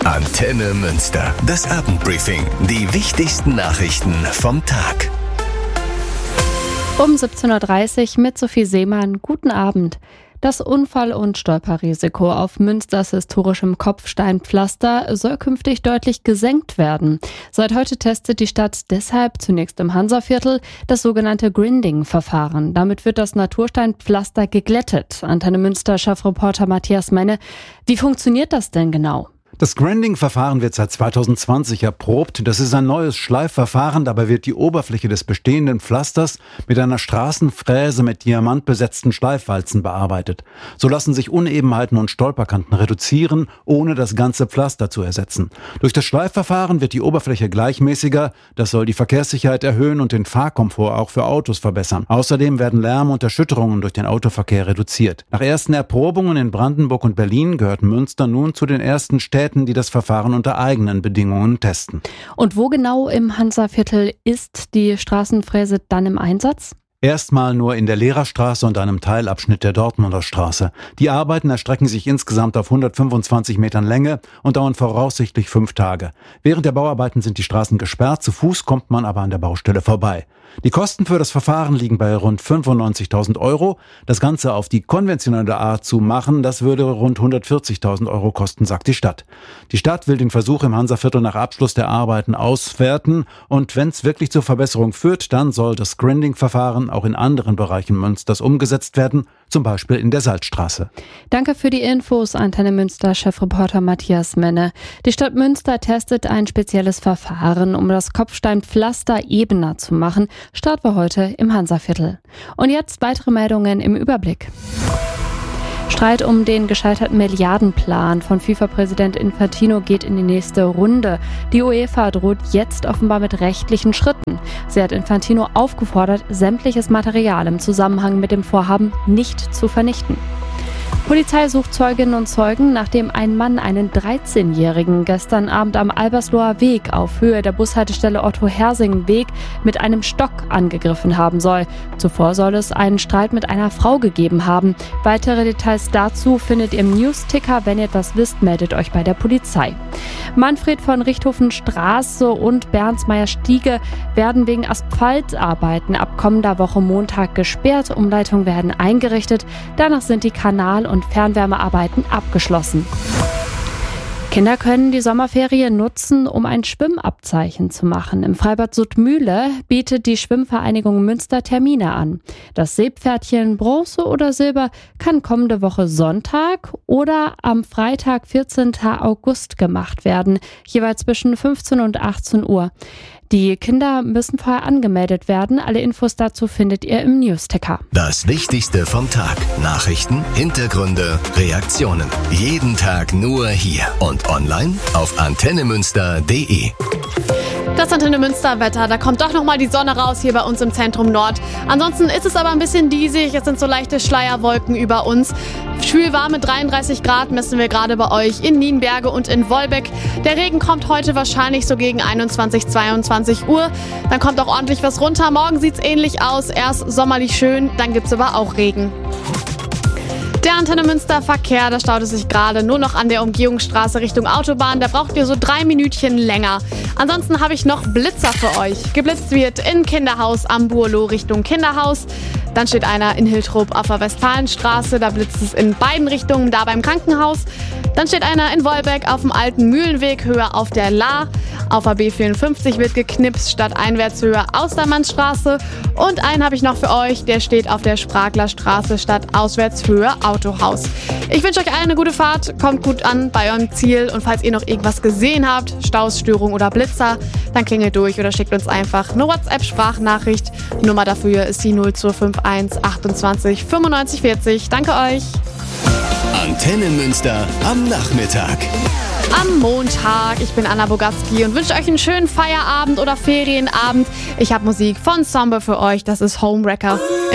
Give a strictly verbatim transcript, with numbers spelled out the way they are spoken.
Antenne Münster. Das Abendbriefing. Die wichtigsten Nachrichten vom Tag. Um siebzehn Uhr dreißig mit Sophie Seemann. Guten Abend. Das Unfall- und Stolperrisiko auf Münsters historischem Kopfsteinpflaster soll künftig deutlich gesenkt werden. Seit heute testet die Stadt deshalb zunächst im Hansaviertel das sogenannte Grinding-Verfahren. Damit wird das Natursteinpflaster geglättet. Antenne Münster-Chefreporter Matthias Menne. Wie funktioniert das denn genau? Das Grinding-Verfahren wird seit zweitausendzwanzig erprobt. Das ist ein neues Schleifverfahren. Dabei wird die Oberfläche des bestehenden Pflasters mit einer Straßenfräse mit diamantbesetzten Schleifwalzen bearbeitet. So lassen sich Unebenheiten und Stolperkanten reduzieren, ohne das ganze Pflaster zu ersetzen. Durch das Schleifverfahren wird die Oberfläche gleichmäßiger. Das soll die Verkehrssicherheit erhöhen und den Fahrkomfort auch für Autos verbessern. Außerdem werden Lärm und Erschütterungen durch den Autoverkehr reduziert. Nach ersten Erprobungen in Brandenburg und Berlin gehört Münster nun zu den ersten Städten, die das Verfahren unter eigenen Bedingungen testen. Und wo genau im Hansaviertel ist die Straßenfräse dann im Einsatz? Erstmal nur in der Lehrerstraße und einem Teilabschnitt der Dortmunder Straße. Die Arbeiten erstrecken sich insgesamt auf hundertfünfundzwanzig Metern Länge und dauern voraussichtlich fünf Tage. Während der Bauarbeiten sind die Straßen gesperrt, zu Fuß kommt man aber an der Baustelle vorbei. Die Kosten für das Verfahren liegen bei rund fünfundneunzigtausend Euro. Das Ganze auf die konventionelle Art zu machen, das würde rund hundertvierzigtausend Euro kosten, sagt die Stadt. Die Stadt will den Versuch im Hansaviertel nach Abschluss der Arbeiten auswerten. Und wenn es wirklich zur Verbesserung führt, dann soll das Grinding-Verfahren auch in anderen Bereichen Münsters umgesetzt werden, zum Beispiel in der Salzstraße. Danke für die Infos, Antenne Münster-Chefreporter Matthias Menne. Die Stadt Münster testet ein spezielles Verfahren, um das Kopfsteinpflaster ebener zu machen. Start war heute im Hansaviertel. Und jetzt weitere Meldungen im Überblick. Streit um den gescheiterten Milliardenplan von FIFA-Präsident Infantino geht in die nächste Runde. Die UEFA droht jetzt offenbar mit rechtlichen Schritten. Sie hat Infantino aufgefordert, sämtliches Material im Zusammenhang mit dem Vorhaben nicht zu vernichten. Polizei sucht Zeuginnen und Zeugen, nachdem ein Mann einen dreizehnjährigen gestern Abend am Albersloher Weg auf Höhe der Bushaltestelle Otto-Hersing-Weg mit einem Stock angegriffen haben soll. Zuvor soll es einen Streit mit einer Frau gegeben haben. Weitere Details dazu findet ihr im News-Ticker. Wenn ihr etwas wisst, meldet euch bei der Polizei. Manfred von Richthofenstraße und Bernsmeier-Stiege werden wegen Asphaltarbeiten ab kommender Woche Montag gesperrt. Umleitungen werden eingerichtet. Danach sind die Kanal- und Fernwärmearbeiten abgeschlossen. Kinder können die Sommerferien nutzen, um ein Schwimmabzeichen zu machen. Im Freibad Suttmühle bietet die Schwimmvereinigung Münster Termine an. Das Seepferdchen Bronze oder Silber kann kommende Woche Sonntag oder am Freitag, vierzehnten August gemacht werden, jeweils zwischen fünfzehn und achtzehn Uhr. Die Kinder müssen vorher angemeldet werden. Alle Infos dazu findet ihr im News-Ticker. Das Wichtigste vom Tag. Nachrichten, Hintergründe, Reaktionen. Jeden Tag nur hier und online auf antenne münster punkt de. Das Antenne Münster Wetter, da kommt doch nochmal die Sonne raus hier bei uns im Zentrum Nord. Ansonsten ist es aber ein bisschen diesig, es sind so leichte Schleierwolken über uns. Schwülwarme dreiunddreißig Grad messen wir gerade bei euch in Nienberge und in Wolbeck. Der Regen kommt heute wahrscheinlich so gegen einundzwanzig, zweiundzwanzig Uhr. Dann kommt auch ordentlich was runter. Morgen sieht's ähnlich aus, erst sommerlich schön, dann gibt's aber auch Regen. Der Antenne Münster Verkehr, da staut es sich gerade nur noch an der Umgehungsstraße Richtung Autobahn. Da braucht ihr so drei Minütchen länger. Ansonsten habe ich noch Blitzer für euch. Geblitzt wird in Kinderhaus am Burlo Richtung Kinderhaus. Dann steht einer in Hiltrup auf der Westfalenstraße. Da blitzt es in beiden Richtungen, da beim Krankenhaus. Dann steht einer in Wolbeck auf dem alten Mühlenweg, höher auf der Lahr. Auf der B vierundfünfzig wird geknipst, statt Einwärtshöhe Austermannstraße. Und einen habe ich noch für euch, der steht auf der Spraglerstraße statt Auswärtshöhe Autohaus. Ich wünsche euch allen eine gute Fahrt, kommt gut an bei eurem Ziel. Und falls ihr noch irgendwas gesehen habt, Staus, Störung oder Blitzer, dann klingelt durch oder schickt uns einfach eine WhatsApp-Sprachnachricht. Die Nummer dafür ist die null zwei fünf eins achtundzwanzig fünfundneunzig vierzig. Danke euch. Antenne Münster am Nachmittag. Am Montag. Ich bin Anna Bogatski und wünsche euch einen schönen Feierabend oder Ferienabend. Ich habe Musik von Somber für euch. Das ist Homewrecker.